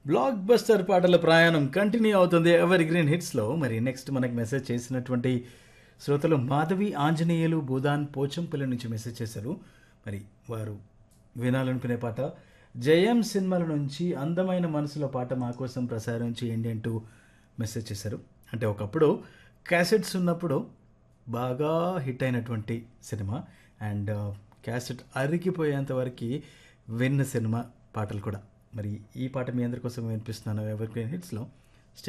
Block buster పాటల ప్రయాణం continue అవుతుంది ఎవర్ గ్రీన్ హిట్స్లో. మరి నెక్స్ట్ మనకి మెసేజ్ చేసినటువంటి శ్రోతలు మాధవి ఆంజనేయులు భూదాన్ పోచంపల్లి నుంచి మెసేజ్ చేశారు. మరి వారు వినాలనుకునే పాట జయం సినిమాల నుంచి అందమైన మనసులో పాట మా కోసం ప్రసారం చేయండి అంటూ మెసేజ్ చేశారు. అంటే ఒకప్పుడు క్యాసెట్స్ ఉన్నప్పుడు బాగా హిట్ అయినటువంటి సినిమా అండ్ క్యాసెట్ అరిగిపోయేంత వరకు విన్న సినిమా పాటలు కూడా. మరి ఈ పాట మీ అందరి కోసం వినిపిస్తున్నాను ఎవర్ గ్రీన్ హిట్స్లో.